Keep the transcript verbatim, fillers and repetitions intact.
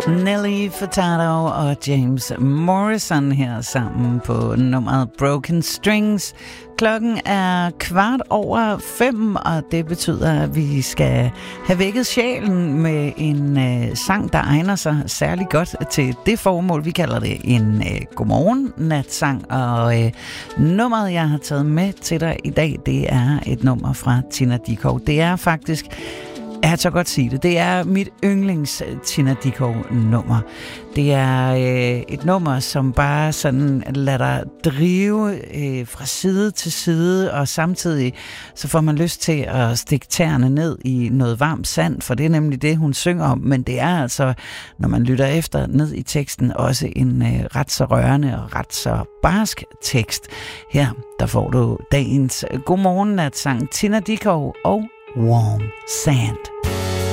Nelly Furtado og James Morrison her sammen på nummeret Broken Strings. Klokken er kvart over fem, og det betyder, at vi skal have vækket sjælen med en øh, sang, der egner sig særlig godt til det formål. Vi kalder det en øh, godmorgen-natsang, og øh, nummeret, jeg har taget med til dig i dag, det er et nummer fra Tina Dickow. Det er faktisk... Jeg kan så godt sige det. Det er mit yndlings Tina Dickow-nummer. Det er øh, et nummer, som bare sådan lader dig drive øh, fra side til side, og samtidig så får man lyst til at stikke tæerne ned i noget varmt sand, for det er nemlig det, hun synger om. Men det er altså, når man lytter efter ned i teksten, også en øh, ret så rørende og ret så barsk tekst. Her, der får du dagens godmorgen-natsang Tina Dickow og Warm Sand.